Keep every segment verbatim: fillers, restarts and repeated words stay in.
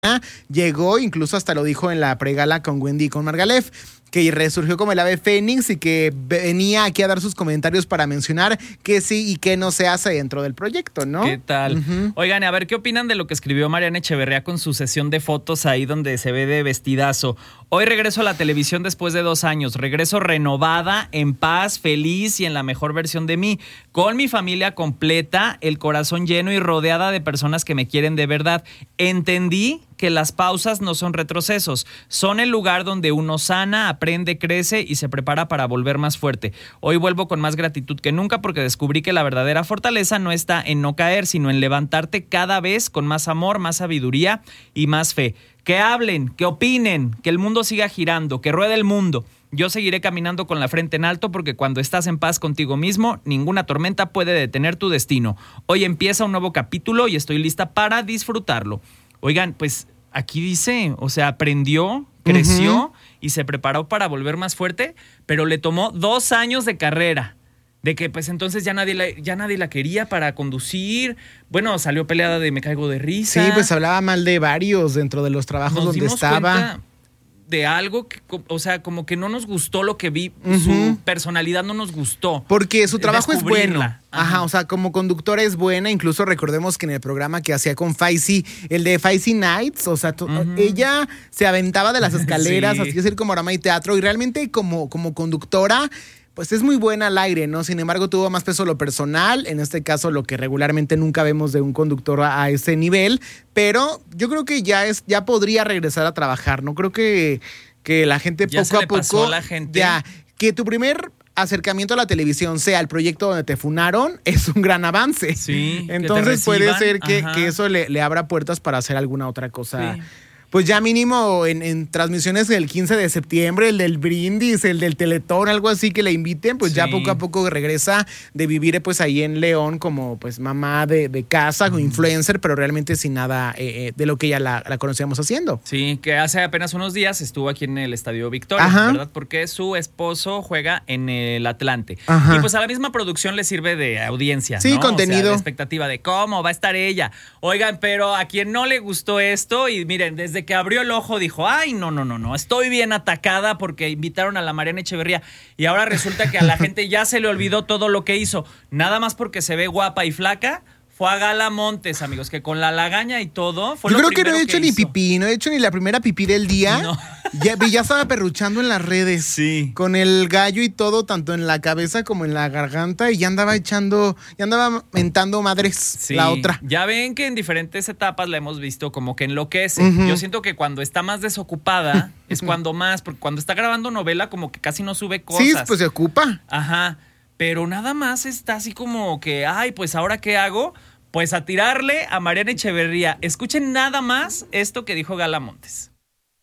llegó, incluso hasta lo dijo en la pregala con Wendy y con Margalef, que resurgió como el ave fénix y que venía aquí a dar sus comentarios para mencionar qué sí y qué no se hace dentro del proyecto, ¿no? ¿Qué tal? Uh-huh. Oigan, a ver, ¿qué opinan de lo que escribió Mariana Echeverría con su sesión de fotos ahí donde se ve de vestidazo? Hoy regreso a la televisión después de dos años. Regreso renovada, en paz, feliz y en la mejor versión de mí. Con mi familia completa, el corazón lleno y rodeada de personas que me quieren de verdad. Entendí que las pausas no son retrocesos, son el lugar donde uno sana, aprende, crece y se prepara para volver más fuerte. Hoy vuelvo con más gratitud que nunca porque descubrí que la verdadera fortaleza no está en no caer, sino en levantarte cada vez con más amor, más sabiduría y más fe. Que hablen, que opinen, que el mundo siga girando, que ruede el mundo. Yo seguiré caminando con la frente en alto porque cuando estás en paz contigo mismo, ninguna tormenta puede detener tu destino. Hoy empieza un nuevo capítulo y estoy lista para disfrutarlo. Oigan, pues aquí dice, o sea, aprendió, creció uh-huh. y se preparó para volver más fuerte, pero le tomó dos años de carrera. De que pues entonces ya nadie, la, ya nadie la quería para conducir. Bueno, salió peleada de Me Caigo de Risa. Sí, pues hablaba mal de varios dentro de los trabajos Nos donde dimos estaba. Cuenta de algo, que, o sea, como que no nos gustó lo que vi, uh-huh. su personalidad no nos gustó. Porque su trabajo es bueno. Ajá. Ajá, o sea, como conductora es buena, incluso recordemos que en el programa que hacía con Faisy, el de Faisy Nights, o sea, uh-huh. ella se aventaba de las escaleras, sí. así es el Comorama y Teatro, y realmente como, como conductora, pues es muy buena al aire, ¿no? Sin embargo, tuvo más peso lo personal, en este caso lo que regularmente nunca vemos de un conductor a, a ese nivel, pero yo creo que ya es ya podría regresar a trabajar, ¿no? Creo que, que la gente ya poco se le a poco pasó a la gente. Ya que tu primer acercamiento a la televisión sea el proyecto donde te funaron, es un gran avance. Sí. Entonces puede ser que, que eso le, le abra puertas para hacer alguna otra cosa. Sí. Pues ya mínimo en, en transmisiones del quince de septiembre, el del brindis, el del Teletón, algo así que le inviten, pues sí. ya poco a poco regresa de vivir pues ahí en León como pues mamá de, de casa, mm. influencer, pero realmente sin nada eh, de lo que ya la, la conocíamos haciendo. Sí, que hace apenas unos días estuvo aquí en el Estadio Victoria, Ajá. ¿verdad? Porque su esposo juega en el Atlante. Ajá. Y pues a la misma producción le sirve de audiencia, Sí, ¿no? contenido. O sea, de expectativa de cómo va a estar ella. Oigan, pero a quien no le gustó esto, y miren, desde que abrió el ojo dijo, ay, no, no, no, no, estoy bien atacada porque invitaron a la Mariana Echeverría y ahora resulta que a la gente ya se le olvidó todo lo que hizo, nada más porque se ve guapa y flaca. Fue a Gala Montes, amigos, que con la lagaña y todo fue Yo lo creo que no he hecho que ni hizo. pipí, no he hecho ni la primera pipí del día. No. Ya, ya estaba perruchando en las redes. Sí. Con el gallo y todo, tanto en la cabeza como en la garganta, y ya andaba echando, ya andaba mentando madres sí. la otra. Ya ven que en diferentes etapas la hemos visto como que enloquece. Uh-huh. Yo siento que cuando está más desocupada es cuando más, porque cuando está grabando novela como que casi no sube cosas. Sí, pues se ocupa. Ajá. Pero nada más está así como que, ay, pues ahora ¿qué hago? Pues a tirarle a Mariana Echeverría. Escuchen nada más esto que dijo Gala Montes.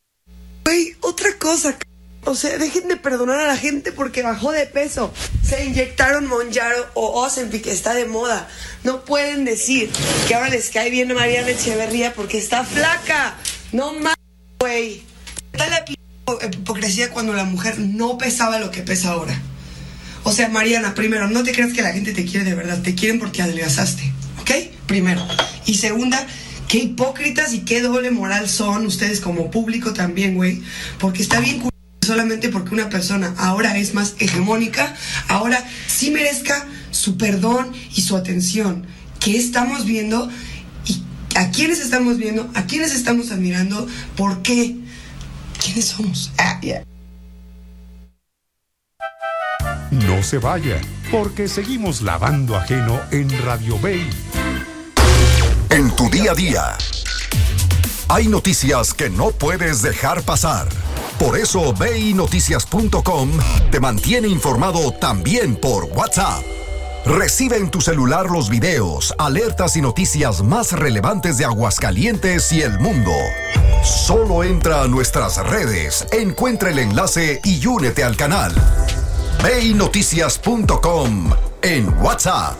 Güey, otra cosa, o sea, dejen de perdonar a la gente porque bajó de peso. Se inyectaron Monjaro o Ozempic, que está de moda. No pueden decir que ahora les cae bien a Mariana Echeverría porque está flaca. No mames, güey. ¿Qué tal la hipocresía cuando la mujer no pesaba lo que pesa ahora? O sea, Mariana, primero, no te creas que la gente te quiere de verdad. Te quieren porque adelgazaste. ¿Ok? Primero. Y segunda, qué hipócritas y qué doble moral son ustedes como público también, güey. Porque está bien cu- solamente porque una persona ahora es más hegemónica, ahora sí merezca su perdón y su atención. ¿Qué estamos viendo? ¿Y a quiénes estamos viendo? ¿A quiénes estamos admirando? ¿Por qué? ¿Quiénes somos? Ah, yeah. No se vaya, porque seguimos lavando ajeno en Radio Bay. En tu día a día, hay noticias que no puedes dejar pasar. Por eso bay noticias punto com te mantiene informado también por WhatsApp. Recibe en tu celular los videos, alertas y noticias más relevantes de Aguascalientes y el mundo. Solo entra a nuestras redes, encuentra el enlace y únete al canal. bay noticias punto com en WhatsApp.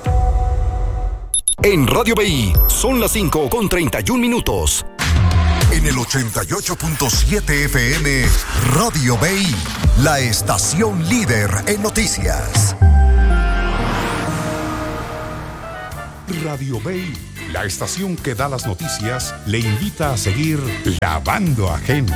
En Radio B I son las cinco con treinta y un minutos. En el ochenta y ocho punto siete F M, Radio B I, la estación líder en noticias. Radio Bay, la estación que da las noticias, le invita a seguir lavando ajeno.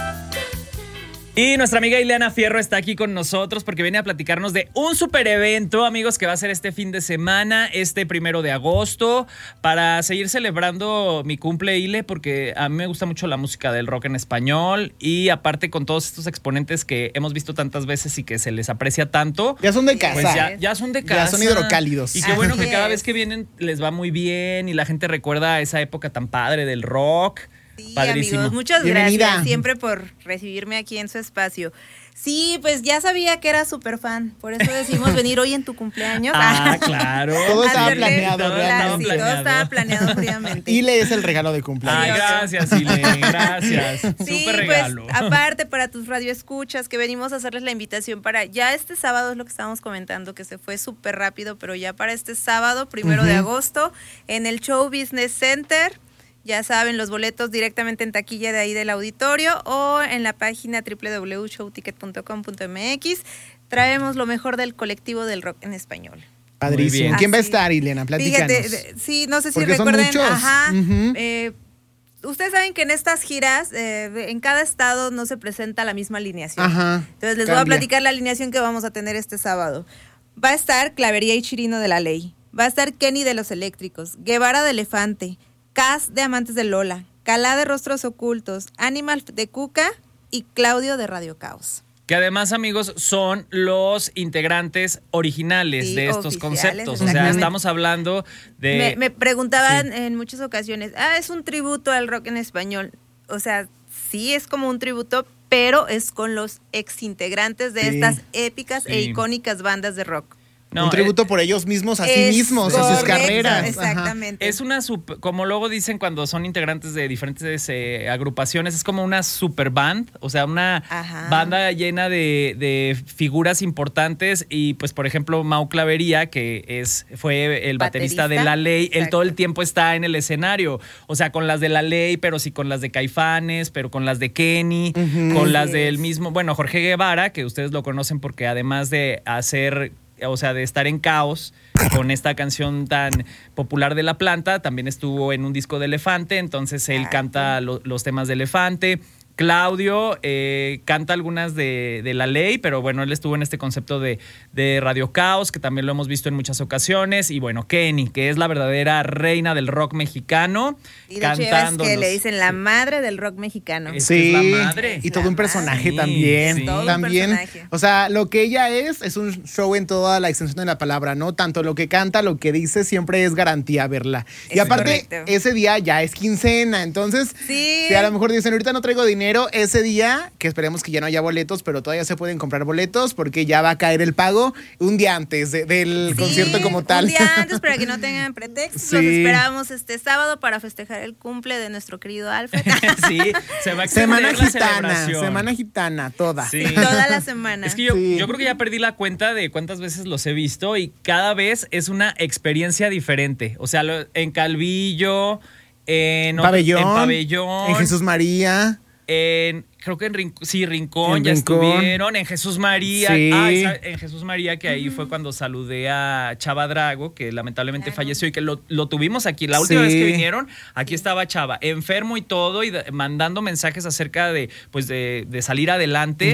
Y nuestra amiga Ileana Fierro está aquí con nosotros porque viene a platicarnos de un super evento, amigos, que va a ser este fin de semana, este primero de agosto, para seguir celebrando mi cumple, Ile, porque a mí me gusta mucho la música del rock en español y aparte con todos estos exponentes que hemos visto tantas veces y que se les aprecia tanto. Ya son de casa. Pues ya, ya son de casa. Ya son hidrocálidos. Y qué bueno Así que cada es. vez que vienen les va muy bien y la gente recuerda esa época tan padre del rock. Sí, Padrísimo. amigos, muchas Bienvenida. gracias siempre por recibirme aquí en su espacio. Sí, pues ya sabía que era súper fan, por eso decidimos venir hoy en tu cumpleaños. Ah, claro. Todo estaba Hacerle- planeado, Todo Claro, estaba sí, planeado. todo estaba planeado fríamente. Y le es el regalo de Ay, cumpleaños. gracias, Ile, gracias. Sí, Súper regalo. pues aparte para tus radioescuchas que venimos a hacerles la invitación para ya este sábado, es lo que estábamos comentando, que se fue súper rápido, pero ya para este sábado, primero de agosto, en el Show Business Center. Ya saben, los boletos directamente en taquilla de ahí del auditorio o en la página doble u doble u doble u punto show ticket punto com punto m x. Traemos lo mejor del colectivo del rock en español. Muy Padrísimo. bien. ¿Quién va a Así. estar, Ileana? Platícanos. Fíjate, de- sí, no sé si Porque son recuerden. muchos. Ajá. Ujú. eh, ustedes saben que en estas giras, eh, en cada estado no se presenta la misma alineación. Ajá, Entonces les voy a cambia. platicar la alineación que vamos a tener este sábado. Va a estar Clavería y Chirino de la Ley. Va a estar Kenny de los Eléctricos, Guevara de Elefante, Cas de Amantes de Lola, Calá de Rostros Ocultos, Animal de Cuca y Claudio de Radio Caos. Que además, amigos, son los integrantes originales Sí, de estos oficiales, conceptos. O sea, exactamente. estamos hablando de... Me, me preguntaban sí. en muchas ocasiones, ah, es un tributo al rock en español. O sea, sí es como un tributo, pero es con los exintegrantes de Sí. estas épicas e Sí. icónicas bandas de rock. No, un tributo eh, por ellos mismos, a sí Es mismos, a sus correcto, carreras. Ajá. Exactamente. Es una, sup- como luego dicen cuando son integrantes de diferentes eh, agrupaciones, es como una super band, o sea, una Ajá. banda llena de, de figuras importantes y pues por ejemplo Mau Clavería, que es fue el baterista, Baterista, de La Ley, él exacto. todo el tiempo está en el escenario, o sea, con las de La Ley, pero sí con las de Caifanes, pero con las de Kenny, con las Así del es. mismo, bueno, Jorge Guevara, que ustedes lo conocen porque además de hacer... O sea, de estar en Caos con esta canción tan popular de La Planta, también estuvo en un disco de Elefante, entonces él Exacto. canta lo- los temas de Elefante. Claudio eh, canta algunas de, de La Ley, pero bueno, él estuvo en este concepto de, de Radio Caos, que también lo hemos visto en muchas ocasiones. Y bueno, Kenny, que es la verdadera reina del rock mexicano, Y de hecho ya ves que cantándonos. le dicen la Sí. madre del rock mexicano. Es- Sí, que es la madre. y todo un La personaje madre. también. Sí, sí. Todo un También, personaje. o sea, lo que ella es, es un show en toda la extensión de la palabra, ¿no? Tanto lo que canta, lo que dice, siempre es garantía verla. Y Es aparte, correcto. ese día ya es quincena, entonces, Sí. si a lo mejor dicen, ahorita no traigo dinero, ese día, que esperemos que ya no haya boletos, pero todavía se pueden comprar boletos porque ya va a caer el pago un día antes de- del Sí, concierto como tal. Un día antes para que no tengan pretextos. Sí. Los esperamos este sábado para festejar el cumple de nuestro querido Alfred. Sí, se va a extender Semana la gitana, celebración. semana gitana, toda. Sí. Toda la semana. Es que yo, Sí. yo creo que ya perdí la cuenta de cuántas veces los he visto y cada vez es una experiencia diferente. O sea, lo- en Calvillo, en, otro- Pabellón, en Pabellón, en Jesús María. en- creo que en Rincón, sí, Rincón En ya Rincón. estuvieron, en Jesús María. Sí. Ah, esa- en Jesús María, que ahí fue cuando saludé a Chava Drago, que lamentablemente Claro. falleció y que lo, lo tuvimos aquí. La última Sí. vez que vinieron, aquí estaba Chava, enfermo y todo, y de- mandando mensajes acerca de, pues, de, de salir adelante.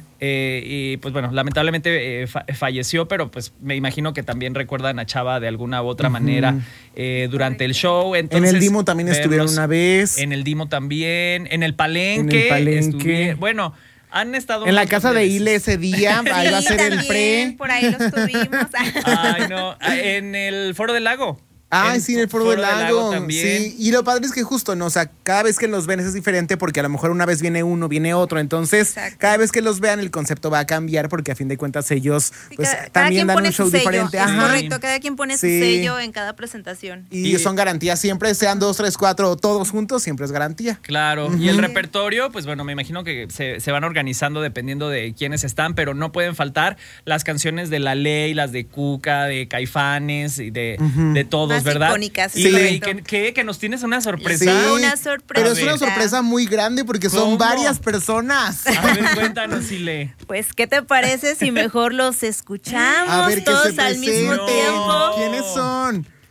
Eh, y pues bueno, lamentablemente eh, fa- falleció, pero pues me imagino que también recuerdan a Chava de alguna u otra manera eh, durante el show. En Entonces, el Dimo también estuvieron verlos una vez. En el Dimo también, en el Palenque. En el Palenque. estuvi- bueno, han estado... En la un casa montón de veces. Ile ese día, ahí va a Sí, ser el también, pre. Por ahí los tuvimos. Ay, no, en el Foro del Lago. Ah, sí, en el Foro del Lago. también. Sí, y lo padre es que justo, ¿no? O sea, cada vez que los ven es diferente porque a lo mejor una vez viene uno, viene otro. Entonces, Exacto. cada vez que los vean, el concepto va a cambiar porque a fin de cuentas ellos, Sí, pues, cada, cada también quien dan pone un show su sello. diferente. Es Ajá. correcto, cada quien pone su Sí. sello en cada presentación. Y, Y- son garantías siempre, sean dos, tres, cuatro o todos juntos, siempre es garantía. Claro, y el repertorio, pues bueno, me imagino que se, se van organizando dependiendo de quiénes están, pero no pueden faltar las canciones de La Ley, las de Cuca, de Caifanes y de, de todos, Más ¿verdad? icónicas, Y, sí. y que, que- que nos tienes una sorpresa. Sí, Una sorpresa. Pero es una sorpresa muy grande porque ¿Cómo? son varias personas. A ver, cuéntanos, Ile. Pues, ¿qué te parece si mejor los escuchamos A ver, que todos se al mismo presenten. tiempo? ¿Quiénes son?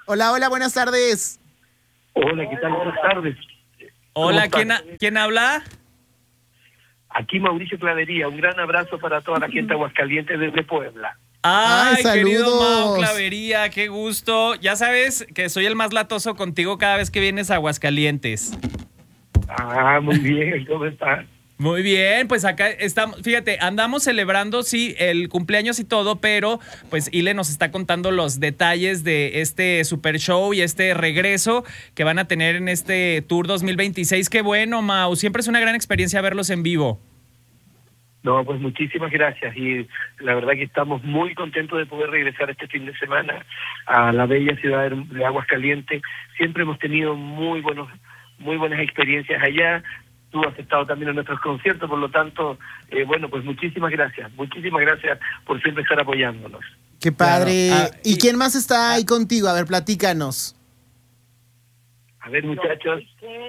Hola, hola, buenas tardes. Hola, ¿qué tal? Buenas tardes. Hola, ¿quién, ha- ¿quién habla? Aquí Mauricio Clavería. Un gran abrazo para toda la gente de Aguascalientes desde Puebla. Ay, Ay, querido saludos. Mau Clavería, qué gusto. Ya sabes que soy el más latoso contigo cada vez que vienes a Aguascalientes. Ah, muy bien. ¿Cómo está? Muy bien, pues acá estamos, fíjate, andamos celebrando, sí, el cumpleaños y todo, pero pues Ile nos está contando los detalles de este super show y este regreso que van a tener en este Tour dos mil veintiséis. Qué bueno, Mau, siempre es una gran experiencia verlos en vivo. No, pues muchísimas gracias. Y la verdad que estamos muy contentos de poder regresar este fin de semana a la bella ciudad de Aguascalientes. Siempre hemos tenido muy buenos, muy buenas experiencias allá. Tú has estado también en nuestros conciertos, por lo tanto, eh, bueno, pues muchísimas gracias, muchísimas gracias por siempre estar apoyándonos. Qué padre. Claro. Ah, ¿Y, y- quién más está ahí contigo? A ver, platícanos. A ver, muchachos,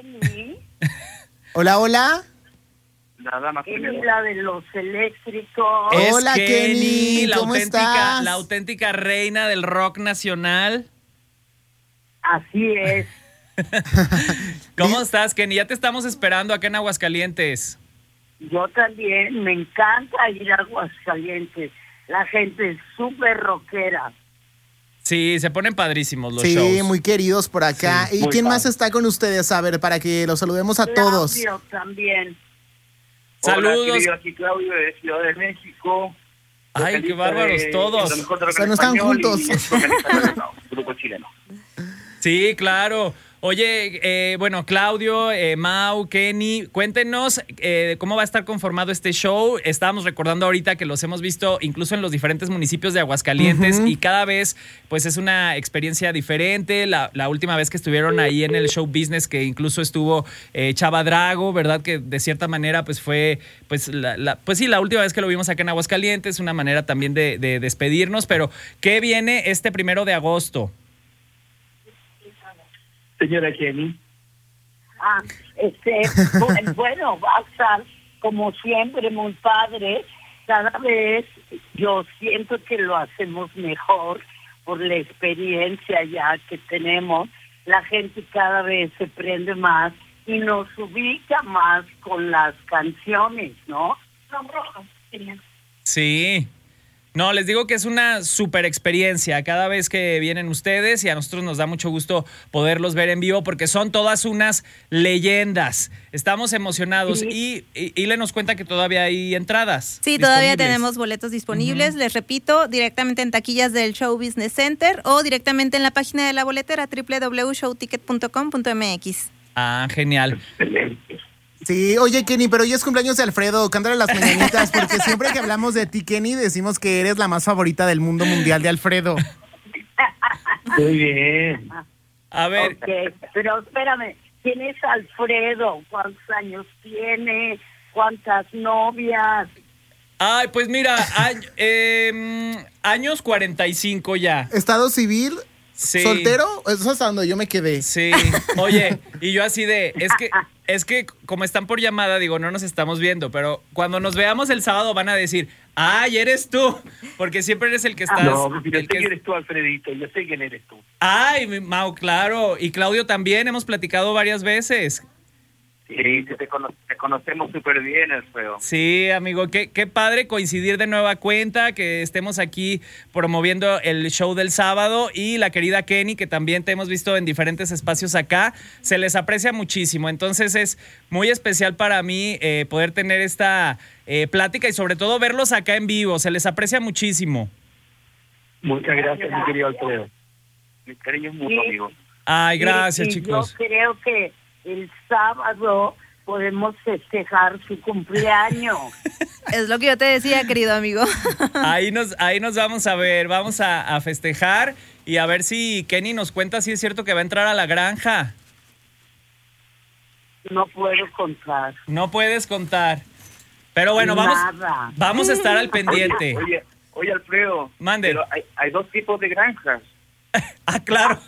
Hola, hola. nada más. Es la de los eléctricos. Es Hola, Kenny, la ¿cómo auténtica, estás? la auténtica reina del rock nacional. Así es. ¿Cómo estás, Kenny? Ya te estamos esperando acá en Aguascalientes. Yo también, me encanta ir a Aguascalientes. La gente es súper rockera. Sí, se ponen padrísimos los Sí, shows. muy queridos por acá. Sí, ¿Y muy quién más padre. está con ustedes? A ver, para que los saludemos a todos. Claudio también. Saludos. Hola, querido, aquí Claudio de Ciudad de México. Ay, qué vocalista bárbaros de- todos. de lo mejor de O rock sea, en no están español juntos. y vocalista de no, grupo chileno. Sí, claro. Oye, eh, bueno, Claudio, eh, Mau, Kenny, cuéntenos eh, cómo va a estar conformado este show. Estábamos recordando ahorita que los hemos visto incluso en los diferentes municipios de Aguascalientes Ujú. y cada vez pues es una experiencia diferente. La, la última vez que estuvieron ahí en el show business, que incluso estuvo eh, Chava Drago, ¿verdad? Que de cierta manera pues fue, pues, la, la- pues sí, la última vez que lo vimos acá en Aguascalientes, una manera también de, de despedirnos. Pero, ¿qué viene este primero de agosto? Señora Kenny. Ah, este, bu- bueno, va a estar como siempre muy padre. Cada vez yo siento que lo hacemos mejor por la experiencia ya que tenemos. La gente cada vez se prende más y nos ubica más con las canciones, ¿no? Sí. No, les digo que es una super experiencia cada vez que vienen ustedes y a nosotros nos da mucho gusto poderlos ver en vivo porque son todas unas leyendas. Estamos emocionados y, y, y le nos cuenta que todavía hay entradas. Sí, todavía disponibles. tenemos boletos disponibles. Les repito, directamente en taquillas del Show Business Center o directamente en la página de la boletera doble u doble u doble u punto show ticket punto com punto m x. Ah, genial. Excelente. Sí, oye, Kenny, pero hoy es cumpleaños de Alfredo. Cántale las mañanitas, porque siempre que hablamos de ti, Kenny, decimos que eres la más favorita del mundo mundial de Alfredo. Muy bien. A ver, Ok, pero espérame, ¿quién es Alfredo? ¿Cuántos años tiene? ¿Cuántas novias? ay, pues mira, año- em, años cuarenta y cinco ya. ¿Estado civil? Sí. ¿Soltero? Eso es hasta donde yo me quedé. Sí. Oye, y yo así de, es que, es que como están por llamada, digo, no nos estamos viendo, pero cuando nos veamos el sábado van a decir, ay, eres tú, porque siempre eres el que estás. No, yo sé el que- quién eres tú, Alfredito. Yo sé quién eres tú. Ay, mi Mau, claro. Y Claudio también, hemos platicado varias veces. Sí, te, cono- te conocemos súper bien, Alfredo. Sí, amigo, qué, qué padre coincidir de nueva cuenta, que estemos aquí promoviendo el show del sábado y la querida Kenny, que también te hemos visto en diferentes espacios acá, se les aprecia muchísimo. Entonces es muy especial para mí eh, poder tener esta eh, plática y sobre todo verlos acá en vivo, se les aprecia muchísimo. Muchas gracias, mi querido Alfredo. Mi cariño es mutuo, Sí. amigo. Ay, gracias, Y- y chicos. Yo creo que el sábado podemos festejar su cumpleaños. Es lo que yo te decía, querido amigo. Ahí nos, ahí nos vamos a ver, vamos a, a festejar y a ver si Kenny nos cuenta si es cierto que va a entrar a la granja. No puedo contar. No puedes contar. Pero bueno, vamos, Nada. vamos a estar al pendiente. Oye, oye, Alfredo. Mande. Pero hay, hay dos tipos de granjas. Ah, claro.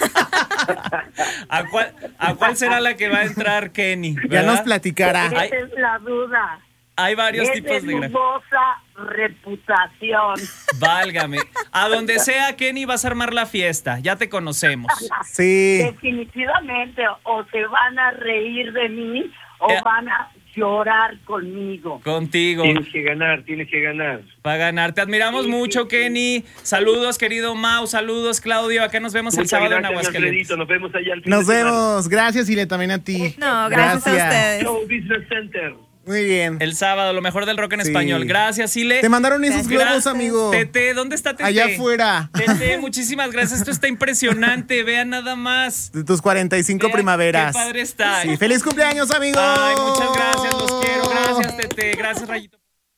¿A cuál, ¿A cuál será la que va a entrar Kenny? Ya ¿verdad? nos platicará. Ay. Esa es la duda. Hay varios es tipos de de dudosa reputación. Válgame. A donde sea, Kenny, vas a armar la fiesta. Ya te conocemos. Sí. Definitivamente, o se van a reír de mí o Eh. van a llorar conmigo. Contigo. Tienes que ganar, tienes que ganar. Para ganar. Te admiramos Sí, mucho, sí, Kenny. Saludos, querido Mau. Saludos, Claudio. Acá nos vemos el Muchas sábado gracias, en Aguascalientes. Alfredito. Nos vemos allá al fin Nos de semana. vemos. Gracias, y también a ti. No, gracias, a ustedes. Show Business Center. Muy bien. El sábado, lo mejor del rock en Sí. español. Gracias, Ile. Te mandaron esos Gracias. globos, amigo. Tete, ¿dónde está Tete? Allá afuera. Tete, muchísimas gracias. Esto está impresionante. Vean nada más. De tus cuarenta y cinco Vean primaveras. Qué padre está. Sí, feliz cumpleaños, amigo. Ay, muchas gracias. Los quiero. Gracias, Tete. Gracias, Rayito.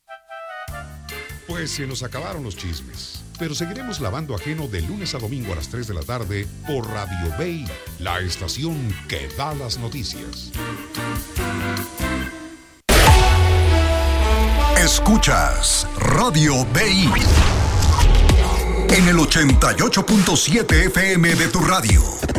Pues se nos acabaron los chismes, pero seguiremos lavando ajeno de lunes a domingo a las tres de la tarde por Radio Bay, la estación que da las noticias. Escuchas Radio B I en el ochenta y ocho punto siete F M de tu radio.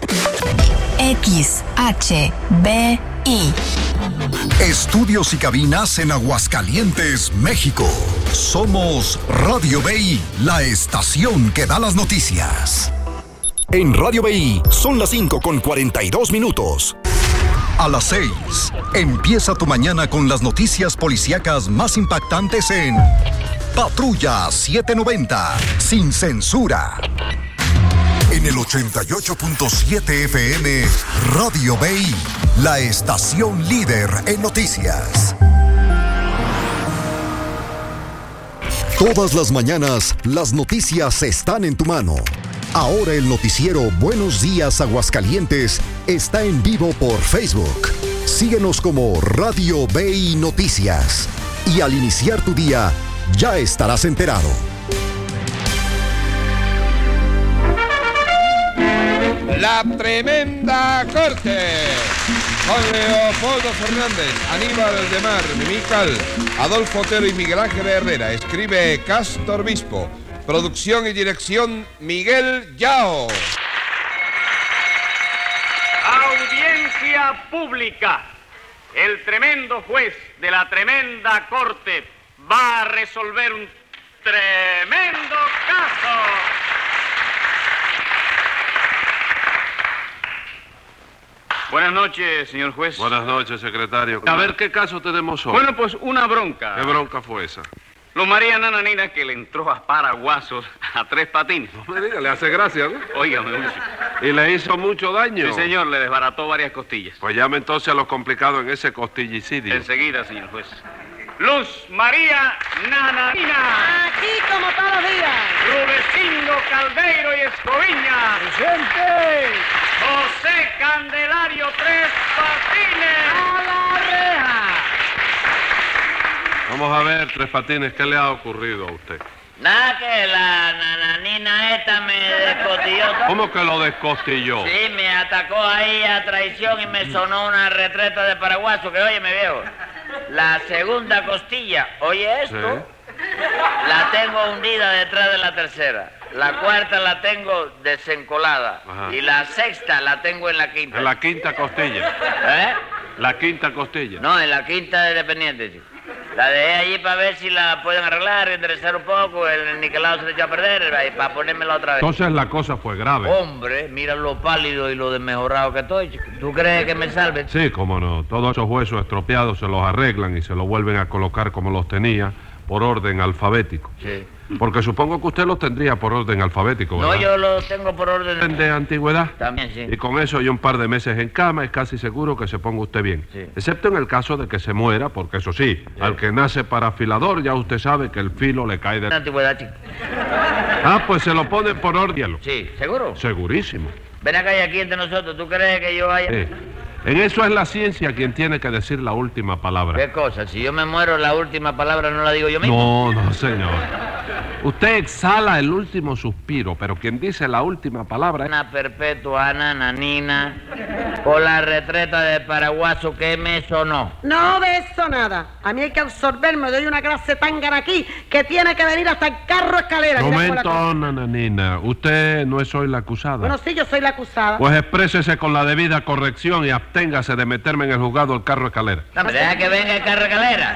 X H B I. Estudios y cabinas en Aguascalientes, México. Somos Radio B I, la estación que da las noticias. En Radio B I son las cinco con cuarenta y dos minutos. A las seis, empieza tu mañana con las noticias policíacas más impactantes en Patrulla setecientos noventa, sin censura. En el ochenta y ocho punto siete F M, Radio B I, la estación líder en noticias. Todas las mañanas, las noticias están en tu mano. Ahora el noticiero Buenos Días Aguascalientes está en vivo por Facebook. Síguenos como Radio B I Noticias. Y al iniciar tu día, ya estarás enterado. La Tremenda Corte, con Leopoldo Fernández, Aníbal de Mar, Mimical, Adolfo Otero y Miguel Ángel Herrera. Escribe Castor Bispo. Producción y dirección Miguel Yao. Audiencia pública. El tremendo juez de la tremenda corte va a resolver un tremendo caso. Buenas noches, señor juez. Buenas noches, secretario. A ver, ¿qué caso tenemos hoy? Bueno, pues una bronca. ¿Qué bronca fue esa? Lo María Nananina que le entró a paraguasos a Tres Patines. No me diga, le hace gracia, ¿no? Óigame, mucho. ¿Y le hizo mucho daño? Sí, señor, le desbarató varias costillas. Pues llame entonces a los complicados en ese costillicidio. Enseguida, señor juez. Luz María Nananina. Aquí como todos los días. Rudecindo Caldeiro y Escoviña. ¡Presente! José Candelario Tres Patines. ¡A la reja! Vamos a ver, Tres Patines, ¿qué le ha ocurrido a usted? Nada, que la nananina esta me descostilló todo. ¿Cómo que lo descostilló? Sí, me atacó ahí a traición y me sonó una retreta de paraguaso que, oye, me viejo, la segunda costilla, oye esto, Sí. la tengo hundida detrás de la tercera. La cuarta la tengo desencolada. Ajá. Y la sexta la tengo en la quinta. En la quinta costilla. ¿Eh? La quinta costilla. No, en la quinta de dependiente, chico. La dejé allí para ver si la pueden arreglar, enderezar un poco, el niquelado se le echó a perder, y para ponérmela otra vez. Entonces la cosa fue grave. Hombre, mira lo pálido y lo desmejorado que estoy, chico. ¿Tú crees que me salve? Sí, cómo no. Todos esos huesos estropeados se los arreglan y se los vuelven a colocar como los tenía, por orden alfabético. Sí. Porque supongo que usted los tendría por orden alfabético, ¿verdad? No, yo lo tengo por orden de antigüedad. También, sí. Y con eso y un par de meses en cama es casi seguro que se ponga usted bien. Sí. Excepto en el caso de que se muera, porque eso sí, sí, al que nace para afilador ya usted sabe que el filo le cae de... La antigüedad, chico. Ah, pues se lo ponen por orden. Sí, ¿seguro? Segurísimo. Ven acá y aquí entre nosotros, ¿tú crees que yo vaya...? Sí. En eso es la ciencia quien tiene que decir la última palabra. ¿Qué cosa? Si yo me muero, la última palabra no la digo yo mismo. No, no, señor. Usted exhala el último suspiro, pero quien dice la última palabra... Una perpetua nananina por la retreta de paraguaso que me sonó. No de eso nada. A mí hay que absorberme, doy una clase tángana aquí que tiene que venir hasta el carro escalera. Momento, nananina. Usted no es hoy la acusada. Bueno, sí, yo soy la acusada. Pues exprésese con la debida corrección y absténgase de meterme en el juzgado el carro escalera. No, me deja que venga el carro escalera.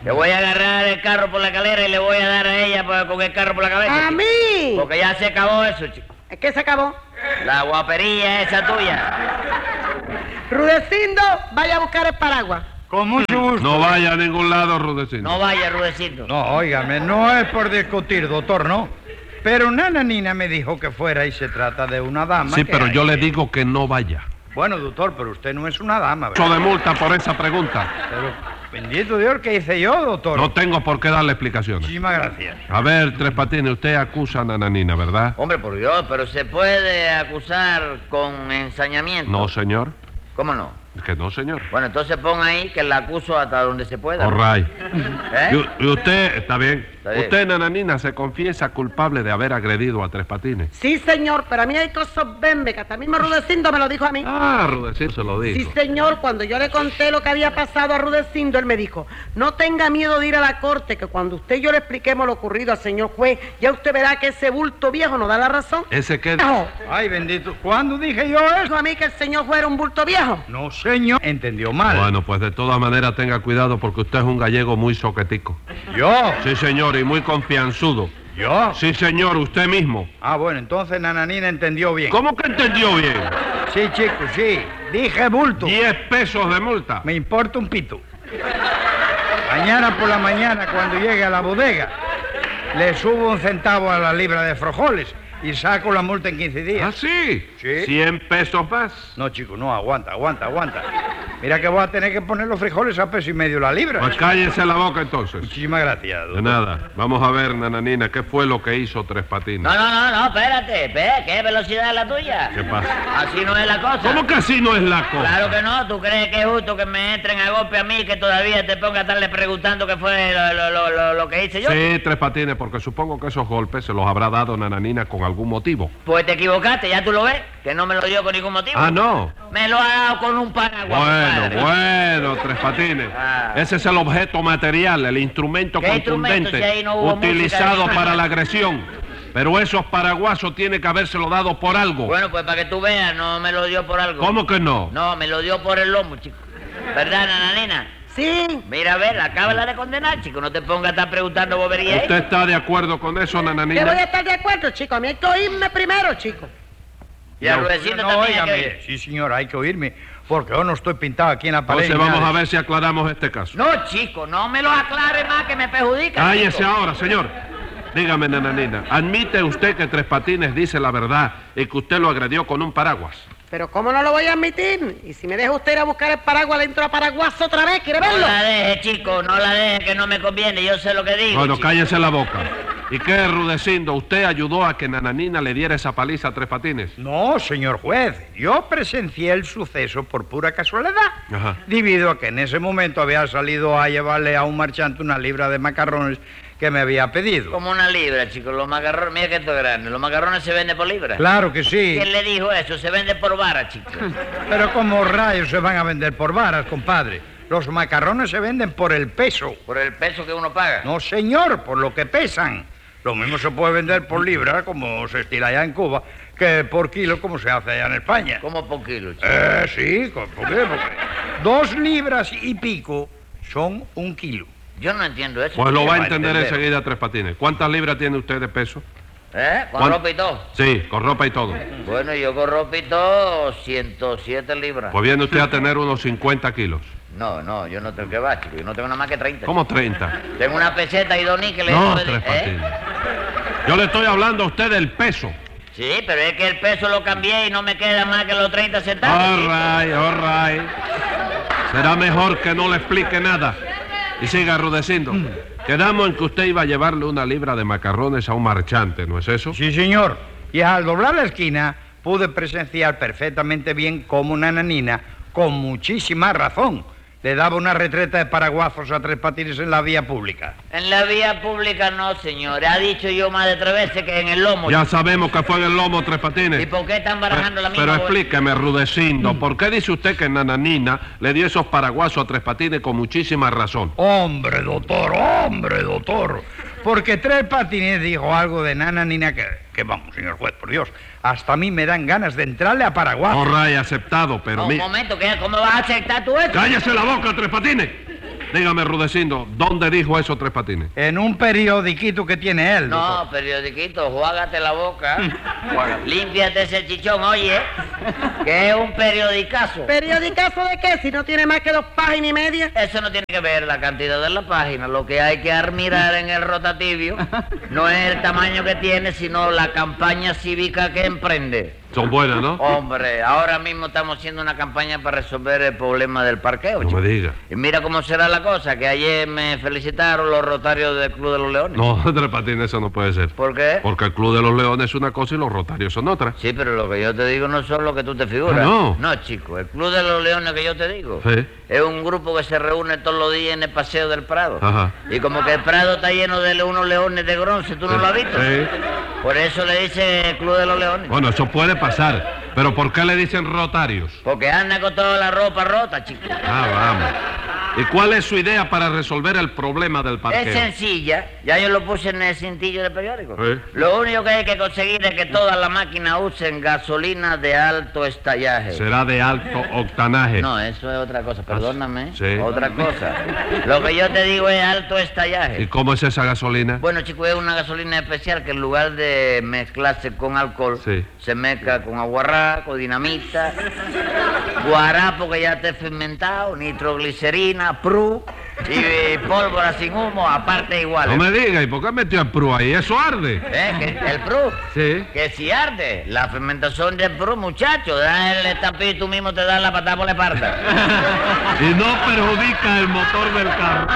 Le voy a agarrar el carro por la calera y le voy a dar a ella pues, con el carro por la cabeza. ¡A mí! Porque ya se acabó eso, chico. ¿Es que se acabó? La guapería esa tuya. Rudecindo, vaya a buscar el paraguas. Con mucho gusto. No vaya a ningún lado, Rudecindo. No vaya, Rudecindo. No, óigame, no es por discutir, doctor, no. Pero Nananina me dijo que fuera y se trata de una dama. Sí, que pero hay yo le que- digo que no vaya. Bueno, doctor, pero usted no es una dama, Ocho ¿verdad? de multa por esa pregunta. Pero, bendito Dios, ¿qué hice yo, doctor? No tengo por qué darle explicaciones. Muchísimas gracias. A ver, Tres Patines, usted acusa a Nananina, ¿verdad? Hombre, por Dios, pero se puede acusar con ensañamiento. No, señor. ¿Cómo no? Que no, señor. Bueno, entonces pon ahí que la acuso hasta donde se pueda. All right. ¿Eh? Y, y usted, está bien. Está bien. Usted, Nananina, se confiesa culpable de haber agredido a Tres Patines. Sí, señor, pero a mí hay que sorberme, que hasta mismo Rudecindo me lo dijo a mí. Ah, Rudecindo se lo Sí, dijo. señor, cuando yo le conté lo que había pasado a Rudecindo, él me dijo, no tenga miedo de ir a la corte, que cuando usted y yo le expliquemos lo ocurrido al señor juez, ya usted verá que ese bulto viejo nos da la razón. ¿Ese qué? No. Ay, bendito. ¿Cuándo dije yo eso? Dijo a mí que el señor juez era un bulto viejo. No, señor. Entendió mal. Bueno, pues de todas maneras tenga cuidado porque usted es un gallego muy soquetico. ¿Yo? Sí, señor, y muy confianzudo. ¿Yo? Sí, señor, usted mismo. Ah, bueno, entonces Nananina entendió bien. ¿Cómo que entendió bien? Sí, chico, sí. Dije bulto. Diez pesos de multa. Me importa un pito. Mañana por la mañana, cuando llegue a la bodega, le subo un centavo a la libra de frijoles y saco la multa en quince días. ¿Ah, sí? Sí. Cien pesos más. No, chico, no, aguanta, aguanta, aguanta. Mira que voy a tener que poner los frijoles a peso y medio la libra. Pues cállese la boca entonces. Muchísimas gracias, doctor. De nada. Vamos a ver, Nananina, ¿qué fue lo que hizo Tres Patines? No, no, no, no, espérate, espérate, ¿qué velocidad es la tuya? ¿Qué pasa? Así no es la cosa. ¿Cómo que así no es la cosa? Claro que no, ¿tú crees que es justo que me entren a golpe a mí y que todavía te ponga a estarle preguntando qué fue lo, lo, lo, lo, lo que hice yo? Sí, Tres Patines, porque supongo que esos golpes se los habrá dado Nananina con algún motivo. Pues te equivocaste, ya tú lo ves, que no me lo dio con ningún motivo. Ah, no. Me lo ha dado con un paraguas. Bueno, compadre. bueno, Tres Patines. Ah. Ese es el objeto material, el instrumento ¿Qué instrumento contundente si ahí no hubo utilizado música? para la agresión. Pero esos paraguasos tiene que habérselo dado por algo. Bueno, pues para que tú veas, no me lo dio por algo. ¿Cómo que no? No, me lo dio por el lomo, chico. ¿Verdad, Nananina? Sí. Mira, a ver, acábala de condenar, chico. No te pongas a estar preguntando boberías. ¿Usted está de acuerdo con eso, ¿Qué voy a Nananina? estar de acuerdo, chico? A mí hay que oírme primero, chico. Y a No, Rudecindo no, también hay que óigame. oír. Sí, señor, hay que oírme, porque yo no estoy pintado aquí en la pared. Entonces ni vamos nada. a ver si aclaramos este caso. No, chico, no me lo aclare más que me perjudica. Cállese chico. ahora, señor. Dígame, Nananina, ¿admite usted que Tres Patines dice la verdad y que usted lo agredió con un paraguas? Pero ¿cómo no lo voy a admitir? Y si me deja usted ir a buscar el paraguas, le entro a paraguas otra vez, ¿quiere No verlo? la deje, chico, no la deje, que no me conviene. Yo sé lo que digo. Bueno, chico. cállese la boca. ¿Y qué, Rudecindo? ¿Usted ayudó a que Nananina le diera esa paliza a Tres Patines? No, señor juez, yo presencié el suceso por pura casualidad, Ajá. debido a que en ese momento había salido a llevarle a un marchante una libra de macarrones que me había pedido. Como una libra, chico. Los macarrones, mira que esto es grande. Los macarrones se venden por libra. Claro que sí, ¿Quién le dijo eso? Se vende por vara, chico. pero como rayos se van a vender por varas, compadre. Los macarrones se venden por el peso. Por el peso que uno paga. No, señor, por lo que pesan. Lo mismo se puede vender por libra, como se estila allá en Cuba, que por kilo, como se hace allá en España. ¿Cómo por kilo, chico? Eh, sí, ¿por qué? Porque dos libras y pico son un kilo. Yo no entiendo eso. Pues lo chico. va a entender enseguida Tres Patines. ¿Cuántas libras tiene usted de peso? ¿Eh? ¿Con ¿Cuán- ropa y todo? Sí, con ropa y todo. Bueno, yo con ropa y todo, ciento siete libras. Pues viene usted a tener unos cincuenta kilos. No, no, yo no tengo que va, chico. Yo no tengo nada más que treinta. ¿Cómo treinta? Tengo una peseta y dos níqueles. No, ¿eh? Tres Patines. Yo le estoy hablando a usted del peso. Sí, pero es que el peso lo cambié y no me queda más que los treinta centavos. All chico. right, all right. Será mejor que no le explique nada. Y siga, Rudecindo. Quedamos en que usted iba a llevarle una libra de macarrones a un marchante, ¿no es eso? Sí, señor. Y al doblar la esquina pude presenciar perfectamente bien cómo Nananina, con muchísima razón, le daba una retreta de paraguazos a Tres Patines en la vía pública. En la vía pública no, señor. Ha dicho yo más de tres veces que en el lomo. Ya sabemos que fue en el lomo, Tres Patines. ¿Y por qué están barajando la misma? Pero voz? explíqueme, Rudecindo, ¿por qué dice usted que Nananina le dio esos paraguazos a Tres Patines con muchísima razón? Hombre, doctor, hombre, doctor. Porque Tres Patines dijo algo de Nananina que, que vamos, señor juez, por Dios, hasta a mí me dan ganas de entrarle a paraguas. All right, aceptado, pero No, mi... un momento, ¿qué? ¿Cómo vas a aceptar tú esto? ¡Cállese la boca, Tres Patines! Dígame, Rudecindo, ¿dónde dijo eso Tres Patines? En un periodiquito que tiene él. No, doctor. periodiquito, juágate la boca. Límpiate ese chichón, oye, que es un periodicazo. ¿Periodicazo de qué? Si no tiene más que dos páginas y media. Eso no tiene que ver la cantidad de la página. Lo que hay que admirar en el rotativo no es el tamaño que tiene, sino la campaña cívica que emprende. Son buenas, ¿no? Hombre, ahora mismo estamos haciendo una campaña para resolver el problema del parqueo, No chico. me diga. Y mira cómo será la cosa, que ayer me felicitaron los rotarios del Club de los Leones. No, Tres Patines, eso no puede ser. ¿Por qué? Porque el Club de los Leones es una cosa y los Rotarios son otra. Sí, pero lo que yo te digo no son lo que tú te figuras. Ah, ¿no? No, chico, el Club de los Leones que yo te digo Sí. es un grupo que se reúne todos los días en el Paseo del Prado. Ajá. Y como que el Prado está lleno de unos leones de bronce, ¿tú no Sí. lo has visto? Sí. Por eso le dice el Club de los Leones. Bueno, eso puede pasar. Pero ¿por qué le dicen Rotarios? Porque anda con toda la ropa rota, chico. Ah, vamos. ¿Y cuál es su idea para resolver el problema del parqueo? Es sencilla, ya yo lo puse en el cintillo del periódico. Sí. Lo único que hay que conseguir es que todas las máquinas usen gasolina de alto estallaje. Será de alto octanaje. No, eso es otra cosa, perdóname. Sí. Otra cosa. Lo que yo te digo es alto estallaje. ¿Y cómo es esa gasolina? Bueno, chico, es una gasolina especial que en lugar de mezclarse con alcohol, Sí. se mezcla con aguarrá, con dinamita, guarapo que ya esté fermentado, nitroglicerina, pru y pólvora sin humo, aparte igual. No me diga, ¿y por qué metió el Pru ahí? ¿Eso arde? ¿Eh? ¿Que el pru? Sí. Que si arde. La fermentación del pru, muchacho, da el estampillo y tú mismo te das la patada por la espalda. Y no perjudica el motor del carro.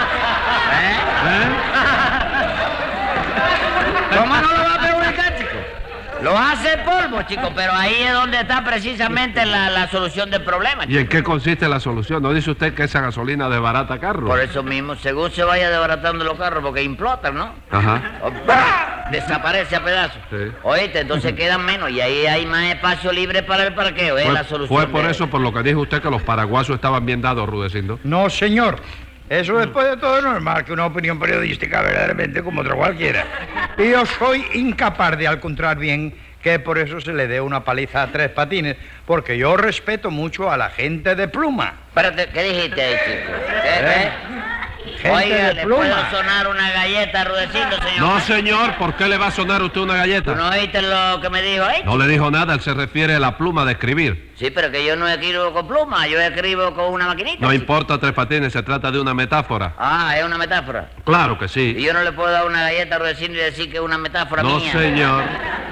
¿Cómo no lo va a perjudicar, chico? Lo hace polvo, chico, pero ahí es donde está precisamente la, la solución del problema, ¿Y chico. en qué consiste la solución? ¿No dice usted que esa gasolina desbarata carro? Por eso mismo, según se vaya desbaratando los carros, porque implotan, ¿no? Ajá. ¡Bah! Desaparece a pedazos. Sí. Oíste, entonces quedan menos y ahí hay más espacio libre para el parqueo, es Fue, la solución. fue por de- eso por lo que dijo usted que los paraguasos estaban bien dados, Rudecindo. No, señor. Eso después de todo es normal que una opinión periodística verdaderamente como otra cualquiera. Y yo soy incapaz de encontrar bien que por eso se le dé una paliza a Tres Patines, porque yo respeto mucho a la gente de pluma. Espérate, ¿qué dijiste ahí, chico? ¿Qué, ¿Eh? qué? Gente Oiga, de ¿le pluma. puedo sonar una galleta, Rudecindo, señor? No, señor, ¿por qué le va a sonar a usted una ¿Tú galleta? no oíste lo que me dijo ahí? No le dijo nada, él se refiere a la pluma de escribir. Sí, pero que yo no escribo con pluma, yo escribo con una maquinita. No chico. importa, Tres Patines, se trata de una metáfora. Ah, es una metáfora. Claro que Y sí. yo no le puedo dar una galleta a Rudecindo y decir que es una metáfora No, mía. señor.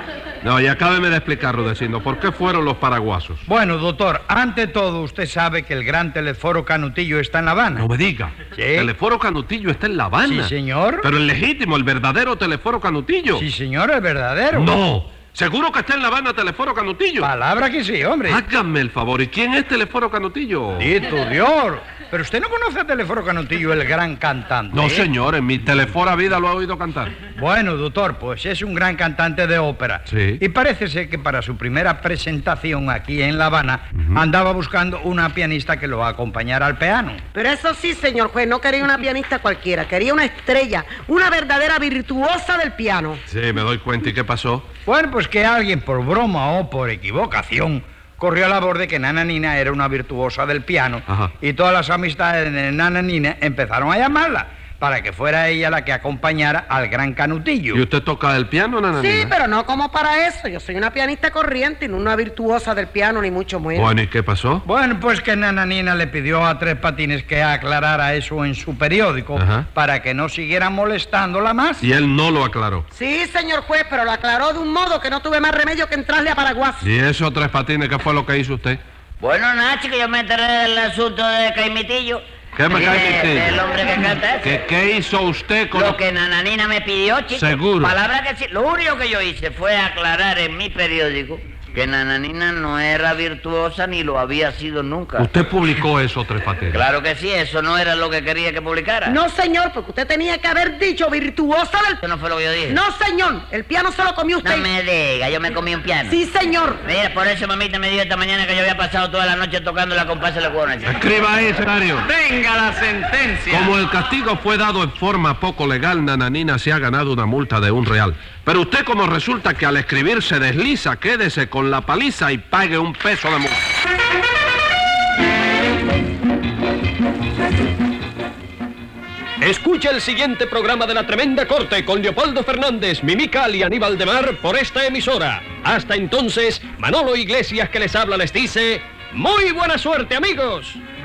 No, y acábeme de explicar, Rudecindo, ¿por qué fueron los paraguasos? Bueno, doctor, ante todo usted sabe que el gran teleforo Canutillo está en La Habana. No me diga. Sí. Teleforo Canutillo está en La Habana. Sí, señor. Pero el legítimo, el verdadero Teleforo Canutillo. Sí, señor, es verdadero. No. ¿Seguro que está en La Habana Teleforo Canutillo? Palabra que sí, hombre. Hágame el favor. ¿Y quién es Teleforo Canutillo? Dito Dios. Pero usted no conoce a Teleforo Canutillo, el gran cantante. No, señor. En mi Telefora vida lo he oído cantar. Bueno, doctor, pues es un gran cantante de ópera. Sí. Y parece ser que para su primera presentación aquí en La Habana andaba buscando una pianista que lo acompañara al piano. Pero eso sí, señor juez, no quería una pianista cualquiera, quería una estrella, una verdadera virtuosa del piano. Sí, me doy cuenta. ¿Y qué pasó? Bueno, pues que alguien por broma o por equivocación corrió a la voz de que Nana Nina era una virtuosa del piano. Ajá. Y todas las amistades de Nana Nina empezaron a llamarla para que fuera ella la que acompañara al gran Canutillo. ¿Y usted toca el piano, Nana Sí, Nina? pero no como para eso. Yo soy una pianista corriente y no una virtuosa del piano, ni mucho menos. Bueno, ¿y qué pasó? Bueno, pues que Nana Nina le pidió a Tres Patines que aclarara eso en su periódico Ajá. para que no siguieran molestándola más. Y él no lo aclaró. Sí, señor juez, pero lo aclaró de un modo que no tuve más remedio que entrarle a Paraguay. ¿Y eso, Tres Patines, qué fue lo que hizo usted? Bueno, nada, chico, yo me enteré del asunto de Caimitillo. ¿Qué me De- Caimitillo? del hombre que canta eso. ¿Qué, qué hizo usted con Lo que Nananina me pidió, chico. Seguro. Palabra que sí. Lo único que yo hice fue aclarar en mi periódico que Nananina no era virtuosa ni lo había sido nunca. Usted publicó eso, Tres Patines. Claro que sí, eso no era lo que quería que publicara. No, señor, porque usted tenía que haber dicho virtuosa del... Eso no fue lo que yo dije. No, señor, el piano se lo comió usted. No me diga, yo me comí un piano. Sí, señor. Mira, por eso mamita me dijo esta mañana que yo había pasado toda la noche tocando la compasa de la cuona. Escriba ahí, secretario. Venga la sentencia. Como el castigo fue dado en forma poco legal, Nananina se ha ganado una multa de un real. Pero usted, como resulta que al escribir se desliza, quédese con la paliza y pague un peso de multa. Escucha el siguiente programa de La Tremenda Corte con Leopoldo Fernández, Mimical y Aníbal de Mar por esta emisora. Hasta entonces, Manolo Iglesias que les habla les dice, ¡muy buena suerte, amigos!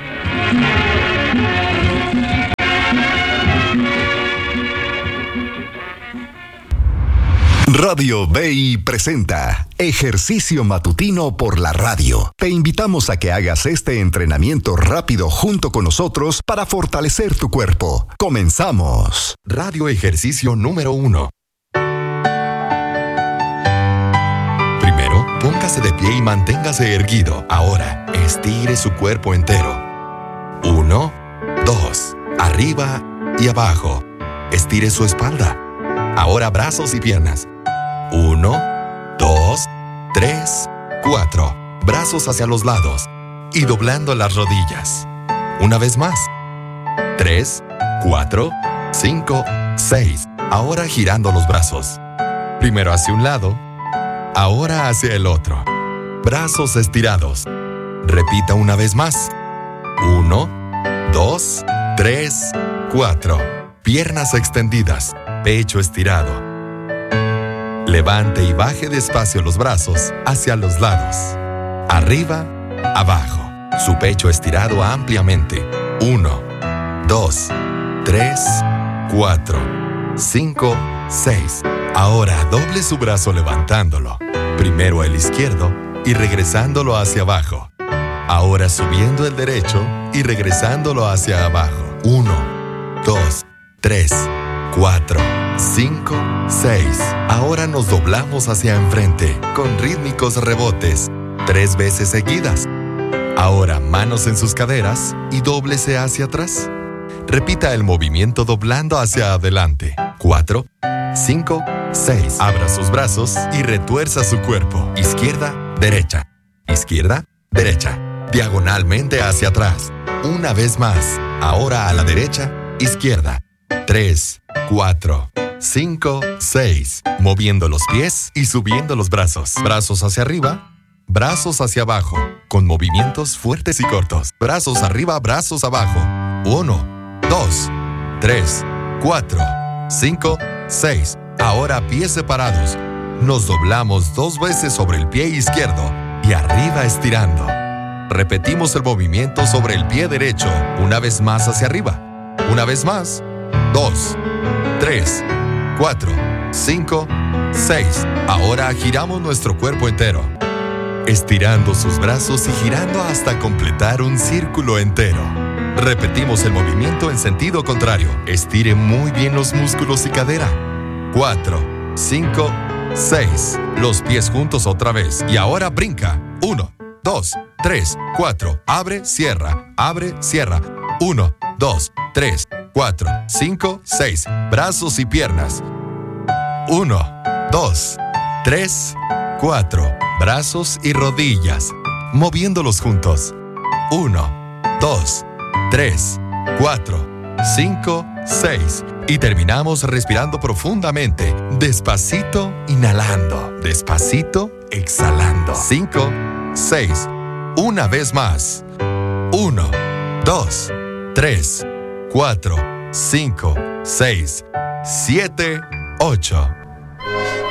Radio B I presenta Ejercicio Matutino por la Radio. Te invitamos a que hagas este entrenamiento rápido junto con nosotros para fortalecer tu cuerpo. ¡Comenzamos! Radio Ejercicio número uno. Primero, póngase de pie y manténgase erguido. Ahora, estire su cuerpo entero. Uno, dos, arriba y abajo. Estire su espalda. Ahora brazos y piernas. Uno, dos, tres, cuatro. Brazos hacia los lados y doblando las rodillas. Una vez más. Tres, cuatro, cinco, seis. Ahora girando los brazos. Primero hacia un lado, ahora hacia el otro. Brazos estirados. Repita una vez más. Uno, dos, tres, cuatro. Piernas extendidas, pecho estirado. Levante y baje despacio los brazos hacia los lados. Arriba, abajo. Su pecho estirado ampliamente. Uno, dos, tres, cuatro, cinco, seis. Ahora doble su brazo levantándolo. Primero el izquierdo y regresándolo hacia abajo. Ahora subiendo el derecho y regresándolo hacia abajo. Uno, dos, tres, cuatro, cinco, seis. Ahora nos doblamos hacia enfrente con rítmicos rebotes, tres veces seguidas. Ahora manos en sus caderas y dóblese hacia atrás. Repita el movimiento doblando hacia adelante. Cuatro, cinco, seis. Abra sus brazos y retuerza su cuerpo. Izquierda, derecha. Izquierda, derecha. Diagonalmente hacia atrás. Una vez más. Ahora a la derecha, izquierda. Tres, cuatro, cinco, seis. Moviendo los pies y subiendo los brazos. Brazos hacia arriba, brazos hacia abajo. Con movimientos fuertes y cortos. Brazos arriba, brazos abajo. Uno, dos, tres, cuatro, cinco, seis. Ahora pies separados. Nos doblamos dos veces sobre el pie izquierdo y arriba estirando. Repetimos el movimiento sobre el pie derecho. Una vez más hacia arriba. Una vez más. Dos, tres, cuatro, cinco, seis. Ahora giramos nuestro cuerpo entero, estirando sus brazos y girando hasta completar un círculo entero. Repetimos el movimiento en sentido contrario. Estire muy bien los músculos y cadera. Cuatro, cinco, seis. Los pies juntos otra vez. Y ahora brinca. Uno, dos, tres, cuatro. Abre, cierra. Abre, cierra. Uno, dos, tres, cuatro, cinco, seis. Brazos y piernas. Uno, dos, tres, cuatro. Brazos y rodillas. Moviéndolos juntos. Uno, dos, tres, cuatro, cinco, seis. Y terminamos respirando profundamente. Despacito, inhalando. Despacito, exhalando. Cinco, seis. Una vez más. Uno, dos, tres, cuatro, cinco, seis, siete, ocho.